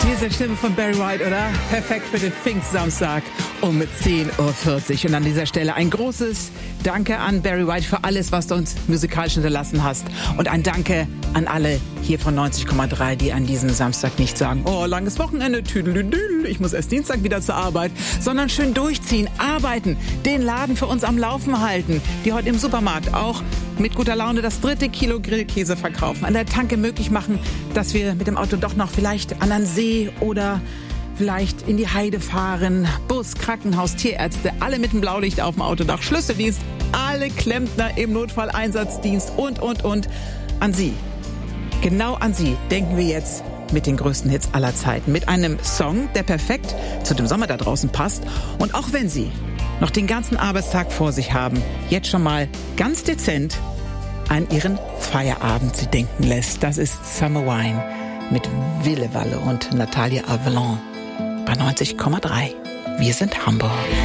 Diese Stimme von Barry White, oder? Perfekt für den Pfingstsamstag um 10.40 Uhr. Und an dieser Stelle ein großes Danke an Barry White für alles, was du uns musikalisch hinterlassen hast. Und ein Danke an alle hier von 90,3, die an diesem Samstag nicht sagen, oh, langes Wochenende, tüdelüdül, ich muss erst Dienstag wieder zur Arbeit, sondern schön durchziehen, arbeiten, den Laden für uns am Laufen halten, die heute im Supermarkt auch mit guter Laune das 3. Kilo Grillkäse verkaufen, an der Tanke möglich machen, dass wir mit dem Auto doch noch vielleicht an einen See oder vielleicht in die Heide fahren. Bus, Krankenhaus, Tierärzte, alle mit dem Blaulicht auf dem Autodach, Schlüsseldienst, alle Klempner im Notfalleinsatzdienst und. An Sie, genau an Sie denken wir jetzt mit den größten Hits aller Zeiten. Mit einem Song, der perfekt zu dem Sommer da draußen passt. Und auch wenn Sie noch den ganzen Arbeitstag vor sich haben, jetzt schon mal ganz dezent an Ihren Feierabend Sie denken lässt. Das ist Summer Wine mit Wille Walle und Natalia Avalon bei 90,3. Wir sind Hamburg.